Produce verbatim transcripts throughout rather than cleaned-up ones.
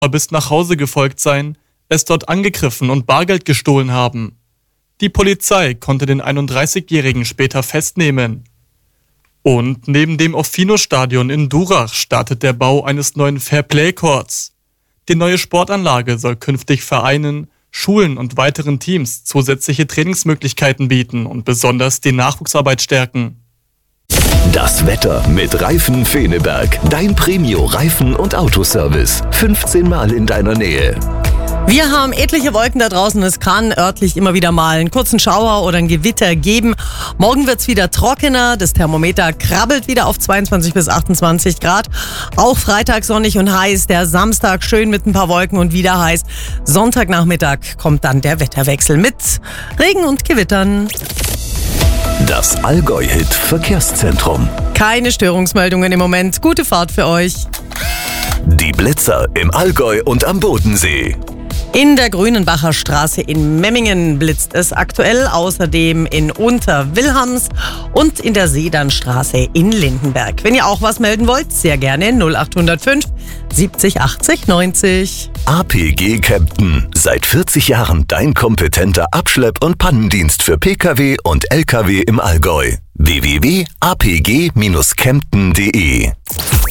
bis nach Hause gefolgt sein, es dort angegriffen und Bargeld gestohlen haben. Die Polizei konnte den einunddreißigjährigen später festnehmen. Und neben dem Offino-Stadion in Durach startet der Bau eines neuen Fairplay-Courts. Die neue Sportanlage soll künftig Vereinen, Schulen und weiteren Teams zusätzliche Trainingsmöglichkeiten bieten und besonders die Nachwuchsarbeit stärken. Das Wetter mit Reifen Feneberg. Dein Premio-Reifen- und Autoservice. fünfzehn Mal in deiner Nähe. Wir haben etliche Wolken da draußen. Es kann örtlich immer wieder mal einen kurzen Schauer oder ein Gewitter geben. Morgen wird's wieder trockener. Das Thermometer krabbelt wieder auf zweiundzwanzig bis achtundzwanzig Grad. Auch Freitag sonnig und heiß. Der Samstag schön mit ein paar Wolken und wieder heiß. Sonntagnachmittag kommt dann der Wetterwechsel mit Regen und Gewittern. Das Allgäu-Hit Verkehrszentrum. Keine Störungsmeldungen im Moment. Gute Fahrt für euch. Die Blitzer im Allgäu und am Bodensee. In der Grünenbacher Straße in Memmingen blitzt es aktuell, außerdem in Unterwilhams und in der Sedernstraße in Lindenberg. Wenn ihr auch was melden wollt, sehr gerne null acht null fünf siebzig achtzig neunzig. A P G Kempten. Seit vierzig Jahren dein kompetenter Abschlepp- und Pannendienst für Pkw und Lkw im Allgäu. w w w punkt a p g dash kempten punkt d e.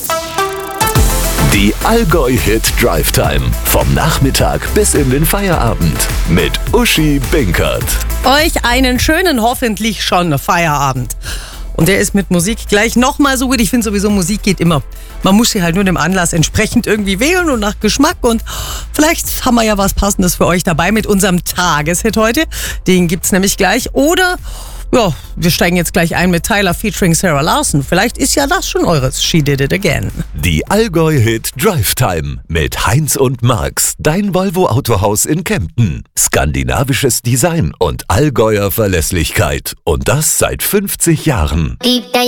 Die Allgäu-Hit Drive Time. Vom Nachmittag bis in den Feierabend. Mit Uschi Binkert. Euch einen schönen, hoffentlich schon Feierabend. Und der ist mit Musik gleich nochmal so gut. Ich finde sowieso, Musik geht immer. Man muss sie halt nur dem Anlass entsprechend irgendwie wählen und nach Geschmack. Und vielleicht haben wir ja was Passendes für euch dabei mit unserem Tageshit heute. Den gibt's nämlich gleich. Oder, ja, wir steigen jetzt gleich ein mit Tyler featuring Sarah Larson. Vielleicht ist ja das schon eures She Did It Again. Die Allgäu-Hit Drive Time mit Heinz und Marx. Dein Volvo-Autohaus in Kempten. Skandinavisches Design und Allgäuer Verlässlichkeit. Und das seit fünfzig Jahren. Deep down